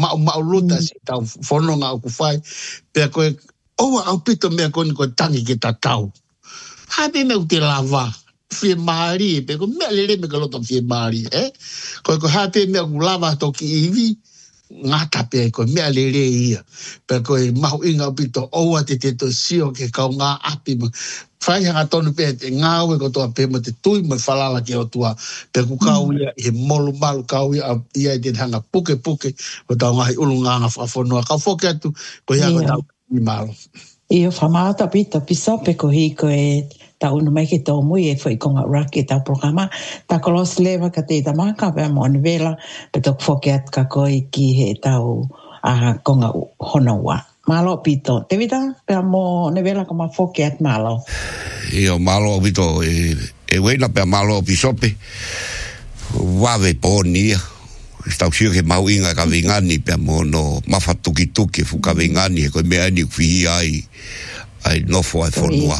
mauluta si tau whanonga o ku whai. Pea koe, oa au pito mea koni koe tangi ki ta tau. Hape me te lava. Fie maari, pe ko mea lere me ka loto fie maari, Koe hape mea ku lava toki iwi, ngata pe ko mea lere ia. Pe koe mahu inga pito oa te to sio ke kau ngā api ma. Whai hanga tonu pe te ngāwe ko toa pe mo te tui mo whalala ke o tua. Pe ku kau ia he molu malu kau ia te hanga puke puke ko tau ngahi ulu nganga whafonua. Kau whoke atu ko ia ko tau i malo. Ia whamata pita pisa pe ko hi ko ta unu mai ke tau mui foi konga raki ta programa ta kolos leva ka te tamaka pe mo vela pe tok foket ka koi ki he tau konga honoa malo pito te vita pe mo vela ko ma foket malo io malo pito e wena pe malo pisope wave ponia stau sio ke mau inga ka vingani pe mo no mafatuki tuki fu ka vingani ko me ani fi ai no fo ai fonua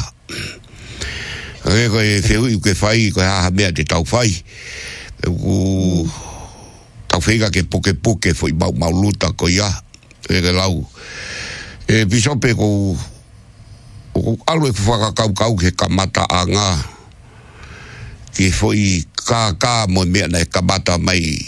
ko e feu ke fai ko ha me te tau fai ku tau fega ke poke foi mau luta ko ia e lau e bisope ko algo que faka kau ke kamata anga ki foi ka mo me na kamata mai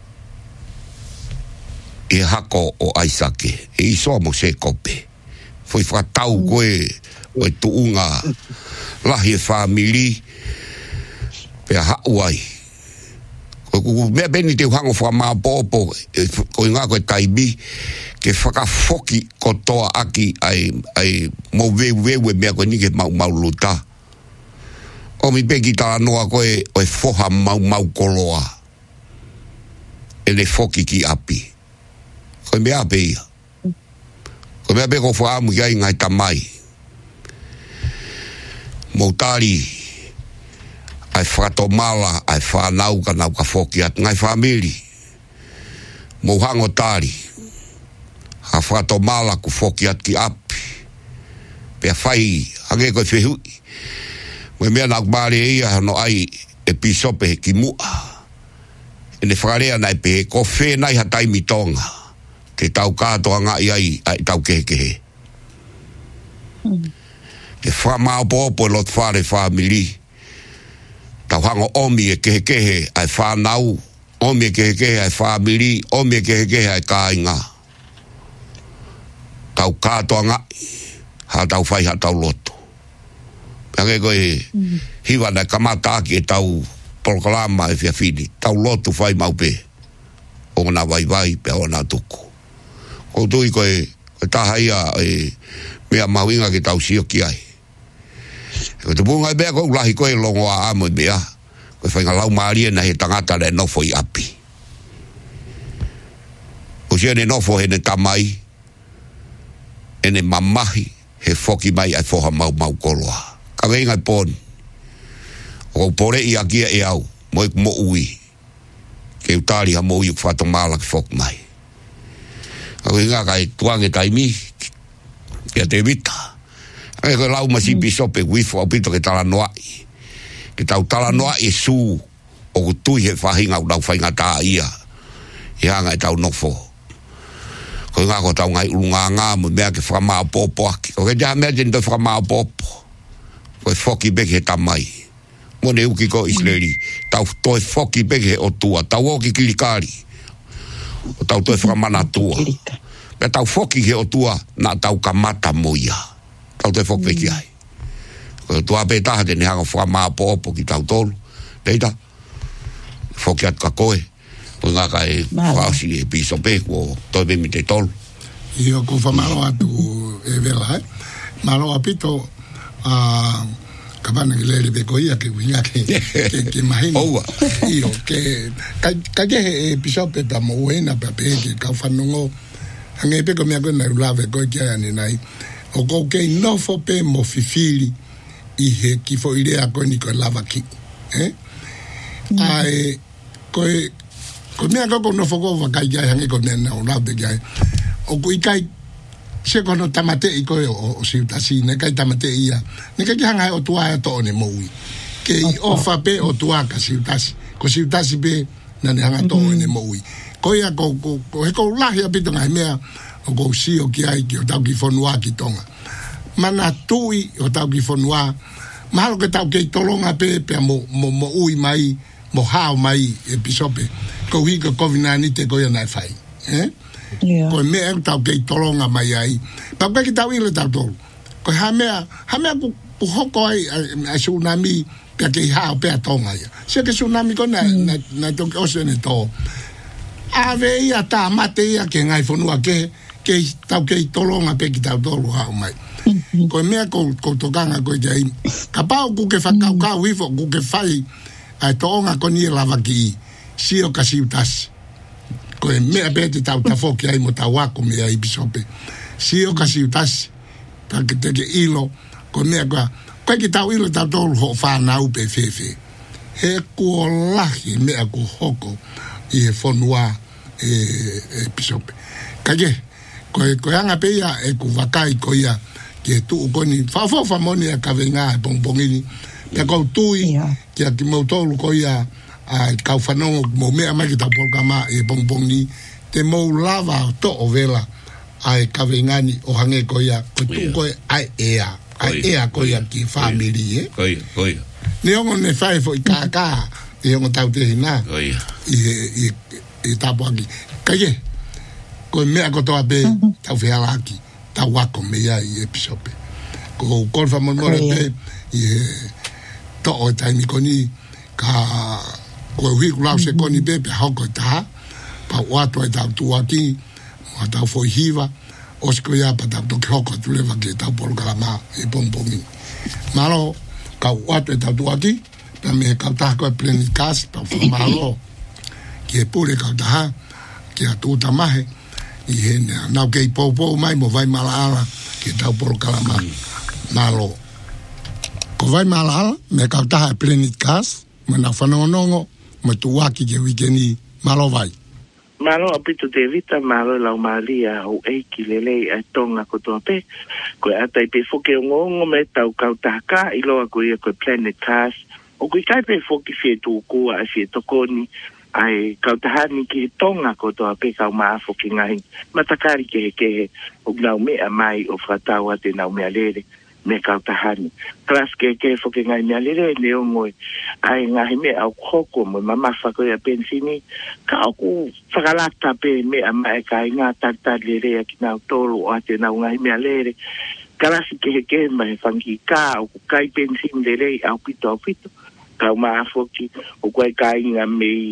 e hako o aisake e iso mo se kope foi fatau koe o tuunga lahi family pe hauai ko me beni te hango fa ma popo ko nga ko taibi ke faka foki ko toa aki ai mo we me ko ni ke mau luta o mi peki ta noa ko e foha mau koloa ele foki ki api ko me ape ko me ape ko fa mu ya ngai tamai Moutari ai frato mala ai fa nau ka foki at ngai family mo hango tari ha frato mala ku foki at ki api pe fai age ko fehu mo me na bale ia no ai episope ki mu ene frarea nai pe ko fe nai hatai mitonga te tau kato anga ai tau keke ke whamau popo lot whare family. Tau hango omi e kehekehe ai whanau, omi e kehekehe ai family, omi e kehekehe ai kāinga. Tau kātoa ngai, ha tau whai ha tau loto. Pake koe hiwa na kamata aki e tau proklama e fia fini, tau loto whai maupe. O na vai pe o na tuku. Ko tui koe tahaia e mea mauinga ke tau sio ki ai. Ko te bunga bea ko lahi koe longo a amo mea. Ko whainga lau maaria na he tangata le nofo i api. O sia ne nofo he ne tamai. E ne mamahi he foki mai ai foha mau koloa. Ka weinga i poni. O pore i akia e au. Mo ik mo ui. Ke utari ha mo ui whato mala ki fok mai. Ka weinga kai tuange taimi. Kia te vita. E ko lau masi bisope wifo au pito ke tala noai. Ke tau tala noai e su o kutui he whahinga u nau whainga tā ia. I hanga e tau nofo. Ko ngā ko tau ngai ulunga ngā mo mea ke whamao popo aki. O ke jaha mea jen toi whamao popo. Ko e foki beke he tamai. Mo ne uki ko isleri. Tau toi foki beke he o tua. Tau oki kilikari. O tau toi whamana tua. Me tau foki he o tua na tau kamata moia. Tau te fok peki ai. Ko tua pe taha te ne hanga whamā pōpo ki tau tolu. Teita. Foki at ka koe. Ko ngā ka e whausi e piso pe ko toi me mi te tolu. Io ko whamaro atu e vela hai. Malo apito kapana ki lele pe ko ia ke winga ke mahini. Oua. Io ke ka ke e piso pe pa mo wena pa pe ke ka whanungo. Hange pe ko mea koe na ulave koe kia ane nai. O ko ke nofo pe mo fifili i he ki fo idea ko ni ko lava ki ai ko mea ko nofo ko va kai ya hangi ko nena o lava ya o ko ikai se ko no tamate i ko o siutasi ne kai tamate ia ne kai hanga o tua to ne moui ke i ofa pe o tua ka siutasi ko siutasi pe na ne hanga to ne moui Koia ko he ko lahi apito ngai mea o ko si o ki ai ki o tau ki whanua ki tonga. Mana tui o tau ki whanua, mahalo ke tau kei tolonga pe mo ui mai, mo hao mai e pisope. Ko hika COVID-19 te koia nai whai. Ko mea tau kei tolonga mai ai. Pau kai ki tau ile tau tolu. Ko ha mea ku hoko ai a tsunami pia kei hao pia tonga ia. Sia ke tsunami ko na toki osene to. Ave ia ta mate ia ke ngai whanua ke tau kei tolonga pe ki tau tolu hao mai. Ko mea ko tokanga ko ia i. Ka pau ku ke whakau kau hifo ku ke whai ai toonga ko ni lava ki sio ka siutasi. Ko mea pe te tau tafoki ai mo tau wako mea i bisope. Sio ka siutasi. Pa ke teke ilo ko mea koe ki tau ilo tau tolu ho whanau pe fefe. He kua lahi mea ko hoko i he whanua e pisope. Kage, koe anga pe ia e ku wakai ko ia ki e tuu koni whafofa moni a kawe ngā e pongpongini. Pea kou tui ki a ki mautolu ko ia a kau whanongo mo mea mai ki tau polkama e pongpongini. Te mou lava to o vela ai kawe ngani o hange ko ia ko tuu koe ai ea. Ai ea ko ia ki family Koia. Ni ongo ne whae fo i kākā i ongo tau te hina i tapo aki kaie ko mea ko toa pe tau whialaki tau wako mea i episope ko korfa monore pe i to o taimi koni ka ko hui kulau se koni pe pe hoko taha pa watu ai tau tuaki o tau foi hiva osko ia pa tau toki hoko tulewa ki tau polkalama i pompomi malo ka watu e tau tuaki pa me kau taha koe pleni kasi pa whamalo ki e pure kau taha ki a tūta mahe i he nau kei pou mai mo vai malaala ki tau polkalama malo ko vai malaala me kau taha pleni kasi mo nau whanongonongo mo tuaki ki wikeni malo vai Malo apito te vita malo lau malia o eiki lele ai tonga ko toa pe ko atai pe foke ngongo me tau kau taka i loa ko ia ko Planet Cast o ko kai pe foke fie tu ko a fie tokoni ai kau tahani ki tonga ko toa pe kau maa foke ngai matakari ke o nau mea mai o whatawa te nau mea lere me kau tahani klas ke foke ngai mea lere ne o ngoi ai ngahi me au koko mo mamafa ko ia pensini ka ku whakalata pe mea mai kai ngā tata lere ki nau tolu o ate nau ngahi mea lere kalasi ke mai whangi ka o kai pensini lere au pito kau maa foki o koe kai ngā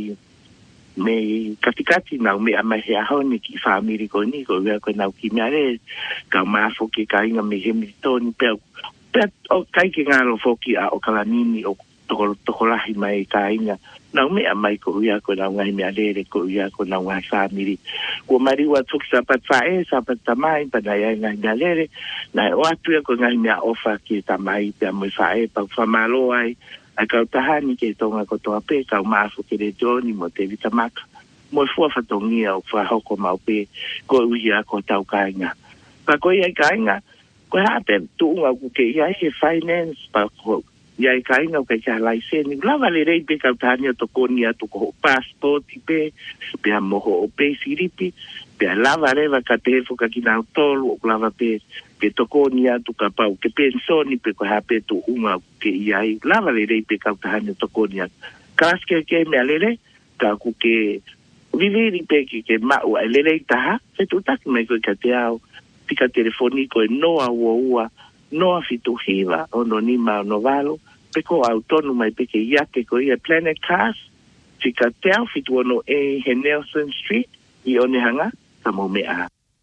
me katikati nau mea mai hea honi ki whamiri ko ni ko wea koe nau ki mea lere kau maa foki kai ngā me hemitoni pe o kai ke ngalo foki a o kalanini o tokolahi mai ka inga nau mea mai ko uia ko nau ngai mea lere ko uia ko nau ngai whamiri ko mariwa tuki sapat whae sapat tamai pana ia ngai mea lere nai o atuia ko ngai mea ofa ki tamai pia mui whae pau whamalo ai ai kau tahani ke tonga ko toa pe kau maafu ke re joni mo te vitamaka mo fua whatongia o whahoko mau pe ko uia ko tau ka inga pa ko ia ka inga ko hape tuunga ku ke ia he finance pa ko ia ka inga ke ka laiseni lava le rei pe kau tahani o tokoni atu ko passport pe moho o pe siripi pe lava reva ka te foka ki nau tolu o lava pe tokoni atu ka pau ke pensoni pe ko hape tuunga ke ia lava le rei pe kau tahani o tokoni atu kas ke mea lere ka ku ke viviri pe ke mau ai lere taha se tutaki mai ko ka te au tika telefoniko e noa ua noa fituhiva o no nima o no valo pe ko autonu mai pe ke iake ko ia Planet Cast tika te au fitu ono he Nelson Street i one hanga ka mo mea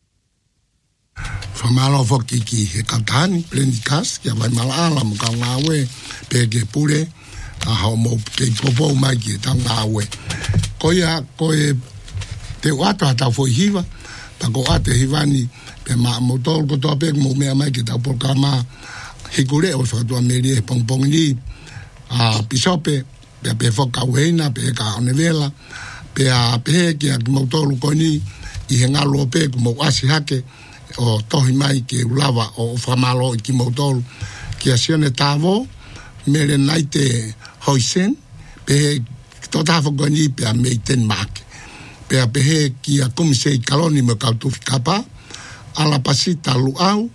Whamalo foki ki he kautani Planet Cast kia vai malaala mo ka ngawe pe ke pure a hao mo ke popo mai ki ta ngawe koe te wata hata foi hiva ta ko ate hivani pe ma motor ko to pe mo mea mai ki ta programa hikure o so to meri e pong ni a pisope pe foka weina pe ka onevela pe a pe ki a motor ko ni i henga lo pe mo asi hake o tohi mai ke ulava o whamalo i ki motor ki a sione tavo mere naite hoisen pe to tafo ko ni pe a meiten mak pe a pehe ki a komisei kaloni me kautufi kapa, ala pasita luau,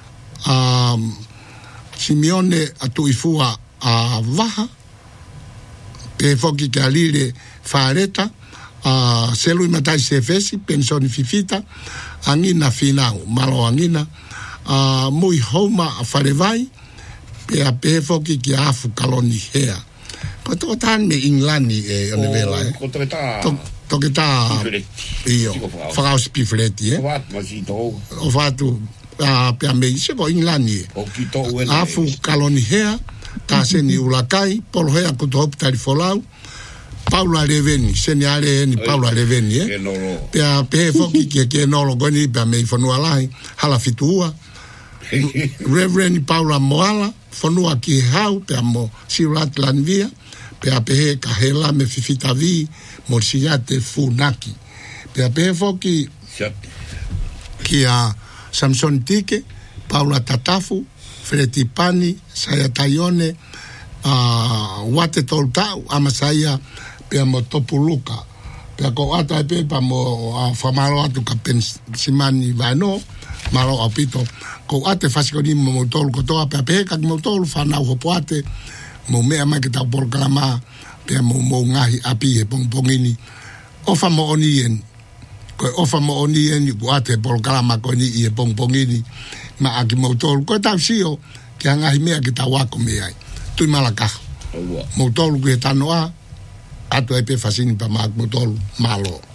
Simeone atu ifua a vaha, pe foki ke alire whaareta, selu imatai se fesi, pensoni fifita, angina finau, malo angina, mui houma a wharewai, pe a pe foki ki afu kaloni hea. Ko toko tāne me inglani e one vela e. Ko toke tā. Toke tā. Iyo. Whakao spifreti e. O watu masito. O watu. Pe a me ise ko inglani e. O ki tō uene. Afu kaloni hea. Tā seni ulakai. Polo hea kuto hopi tari folau. Paula Reveni. Seni are eni Paula Reveni e. Ke noro. Pe a pe foki ke noro goni pe a me i whanua lahi. Hala fitua. Reverend Paula Moala. Whanua ki hau pe a mo siulat lanvia. Pe a pehe ka hela me fifita vi mo siate funaki. Pe a pehe foki ki a Samson Tike, Paula Tatafu, Freti Pani, Saya Taione, Wate Toltau, Amasaya, pe a mo Topuluka. Pe a ko ata e pe pa mo whamaro atu ka pensimani vaino, maro au pito. Ko ate fasikoni mo tolu kotoa, pe a pehe ka mo tolu whanau hopo ate, mo mea mai ki tau porkalama, pe mo ngahi api e pongpongini. Ofa mo onien, ko ofa mo onien, ku ate porkalama ko ni i e pongpongini, ma aki mo tolu. Ko tau sio, ki a ngahi mea ki tau wako mea. Tui malakaha. Mo tolu ki e tanoa, atu e pe fasini pa ma aki mo tolu, malo.